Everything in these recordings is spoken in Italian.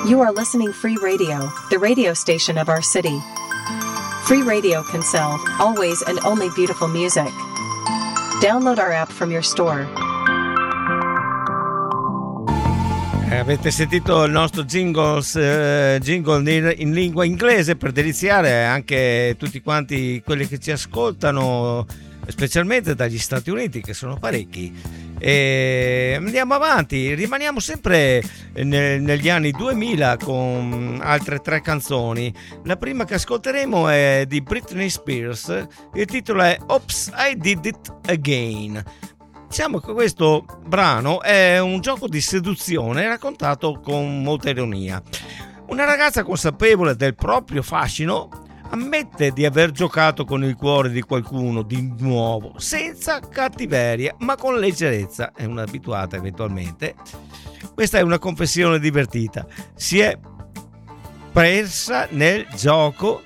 You are listening Free Radio, the radio station of our city. Free Radio can sell, always and only beautiful music. Download our app from your store. Avete sentito il nostro jingle in lingua inglese per deliziare anche tutti quanti quelli che ci ascoltano, specialmente dagli Stati Uniti, che sono parecchi. E andiamo avanti, rimaniamo sempre negli anni 2000 con altre 3 canzoni. La prima che ascolteremo è di Britney Spears, il titolo è Oops, I Did It Again. Diciamo che questo brano è un gioco di seduzione raccontato con molta ironia. Una ragazza consapevole del proprio fascino ammette di aver giocato con il cuore di qualcuno di nuovo, senza cattiveria, ma con leggerezza. È un'abituata eventualmente. Questa è una confessione divertita. Si è persa nel gioco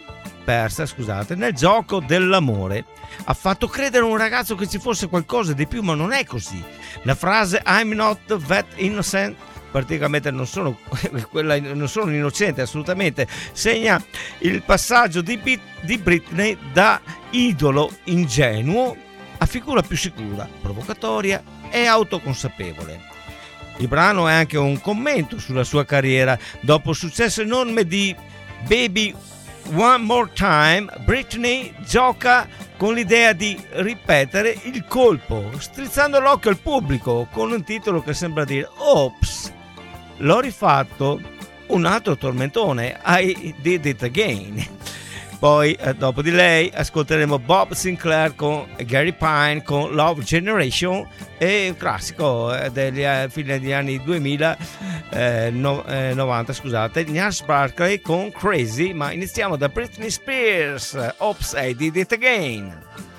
dell'amore. Ha fatto credere a un ragazzo che ci fosse qualcosa di più, ma non è così. La frase I'm not that innocent, praticamente non sono innocente assolutamente, segna il passaggio di Britney da idolo ingenuo a figura più sicura, provocatoria e autoconsapevole. Il brano è anche un commento sulla sua carriera. Dopo il successo enorme di Baby One More Time, Britney gioca con l'idea di ripetere il colpo, strizzando l'occhio al pubblico con un titolo che sembra dire Ops, l'ho rifatto, un altro tormentone, I Did It Again. Poi dopo di lei ascolteremo Bob Sinclair con Gary Pine con Love Generation, e un classico degli fine degli anni 90, scusate, Gnarls Barkley con Crazy. Ma iniziamo da Britney Spears, Oops, I Did It Again.